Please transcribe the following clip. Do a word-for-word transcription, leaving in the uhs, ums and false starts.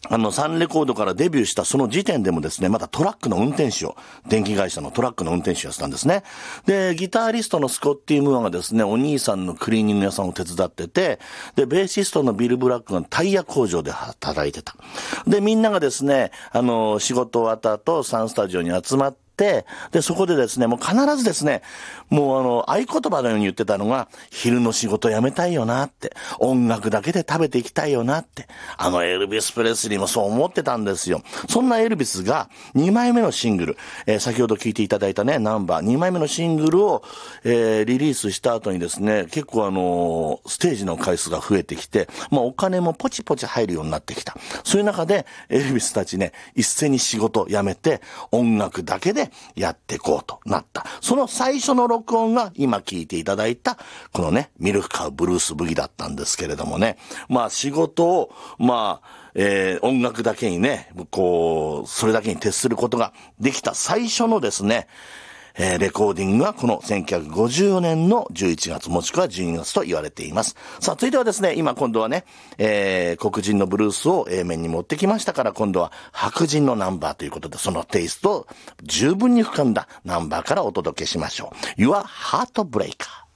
あの、サンレコードからデビューしたその時点でもですね、まだトラックの運転手を、電気会社のトラックの運転手をやってたんですね。で、ギタリストのスコッティ・ムーアがですね、お兄さんのクリーニング屋さんを手伝ってて、で、ベーシストのビル・ブラックがタイヤ工場で働いてた。で、みんながですね、あの、仕事終わった後、サンスタジオに集まって、で、そこでですね、もう必ずですね、もうあの、合言葉のように言ってたのが、昼の仕事辞めたいよなって、音楽だけで食べていきたいよなって、あのエルビス・プレスリーもそう思ってたんですよ。そんなエルビスがにまいめのシングル、えー、先ほど聞いていただいたね、ナンバー、にまいめのシングルを、えー、リリースした後にですね、結構あのー、ステージの回数が増えてきて、まあお金もポチポチ入るようになってきた。そういう中で、エルビスたちね、一斉に仕事を辞めて、音楽だけでやっていこうとなった。その最初の録音が今聞いていただいたこのね、ミルクカウブルースブギだったんですけれどもね。まあ仕事を、まあ、えー、音楽だけにね、こう、それだけに徹することができた最初のですね、えー、レコーディングがこのせんきゅうひゃくごじゅうよねんのじゅういちがつもしくはじゅうにがつと言われています。さあ、続いてはですね、今今度はね、えー、黒人のブルースを A 面に持ってきましたから、今度は白人のナンバーということで、そのテイストを十分に深んだナンバーからお届けしましょう。Your Heartbreaker。